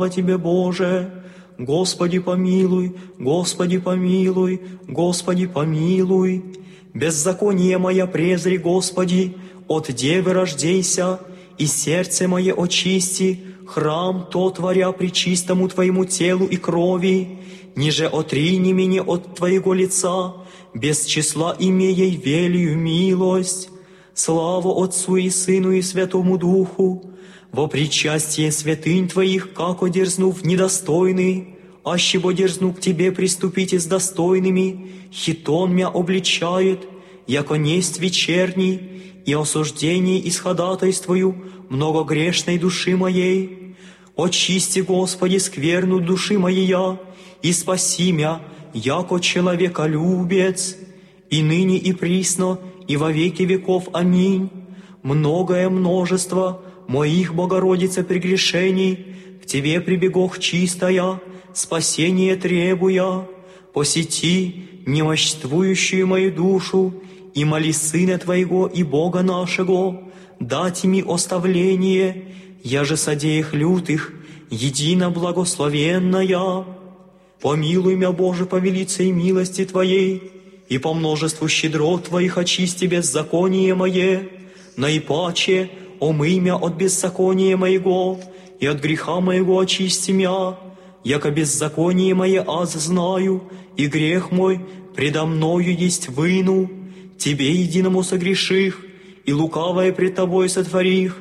Тебе, Боже. Господи, помилуй, Господи, помилуй, Господи, помилуй. Беззаконие мое презри, Господи, от девы рождейся, и сердце мое очисти, храм то творя пречистому Твоему телу и крови, ниже отрини меня от Твоего лица, без числа имеей велию милость. Славу Отцу и Сыну и Святому Духу, во причастие святынь Твоих, как одерзнув недостойный, ащебо дерзну к Тебе приступить с достойными, хитон мя обличает, яко несть вечерний, и осуждение исходатайствую многогрешной души моей. Очисти, Господи, скверну души моей, и спаси мя, яко человеколюбец, и ныне и присно, и во веки веков. Аминь. Многое множество моих, Богородице, прегрешений к Тебе прибегох чистая, спасение требуя. Посети немощствующую мою душу, и моли Сына Твоего и Бога нашего, дать ми оставление, я же содеях лютых, едино благословенная. Помилуй мя, Боже, по велицей милости Твоей, и по множеству щедрот Твоих очисти беззаконие мое, наипаче омый мя от беззакония моего, и от греха моего очисти мя, яко беззаконие мое аз знаю, и грех мой предо мною есть выну. Тебе единому согреших, и лукавое пред Тобой сотворих,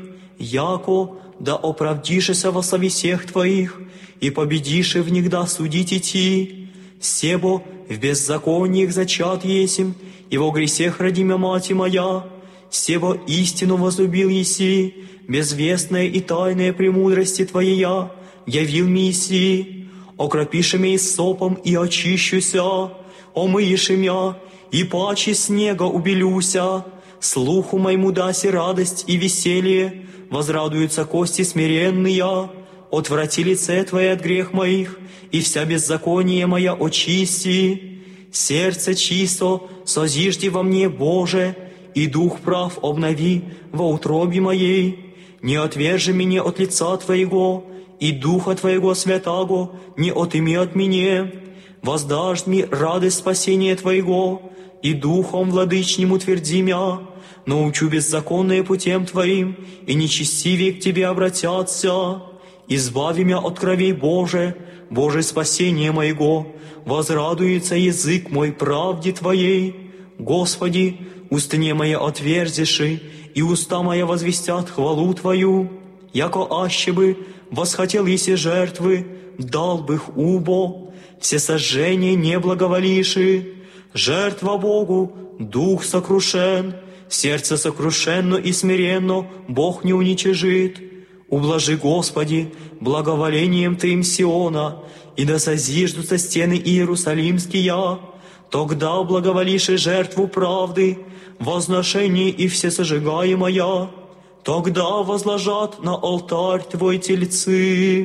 яко да оправдишеся во совестях Твоих, и победиши в них да судить идти. Себо в беззакониях зачат есим, и во гресех родимя мати моя. Себо истину возлюбил еси, безвестное и тайное премудрости Твоея явил ми еси. Окропиши мя иссопом, и очищуся, омыиши мя, и паче снега убелюся. Слуху моему даси радость и веселье, возрадуются кости смиренные. Отврати лице Твое от грех моих, и вся беззаконие моя очисти. Сердце чисто созижди во мне, Боже, и дух прав обнови во утробе моей. Не отвержи меня от лица Твоего, и Духа Твоего Святаго не отыми от меня. Воздашь мне радость спасения Твоего, и Духом владычним утверди мя. Научу беззаконные путем Твоим, и нечестивее к Тебе обратятся. Избави мя от кровей, Боже, Боже, спасение моего, возрадуется язык мой правде Твоей. Господи, устне моя отверзиши, и уста моя возвестят хвалу Твою. Яко аще бы восхотел еси жертвы, дал бы их убо, все сожжения не благоволиши. Жертва Богу, дух сокрушен, сердце сокрушенно и смиренно Бог не уничижит. Ублажи, Господи, благоволением Твоим Сиона, и да созиждутся стены Иерусалимские. Тогда благоволишь и жертву правды, возношение и всесожигаемая. Тогда возложат на алтарь Твой тельцы.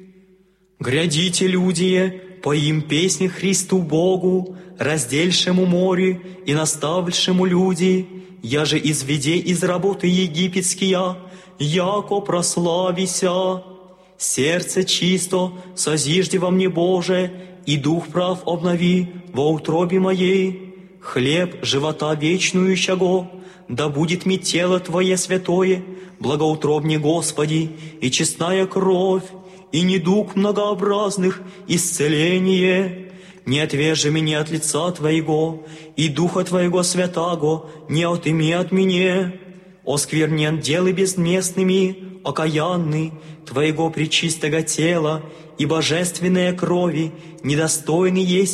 Грядите, люди, поим песни Христу Богу, раздельшему море и наставльшему люди, я же изведе из работы египетские, яко прославися. Сердце чисто созижди во мне, Боже, и дух прав обнови во утробе моей. Хлеб живота вечнующего, да будет ми тело Твое святое, благоутробне, Господи, и честная кровь, и недуг многообразных исцеление. Не отвержи меня от лица Твоего, и Духа Твоего Святаго не отыми от меня. Осквернен делы безместными, окаянный Твоего пречистого тела, и божественные крови недостойный есть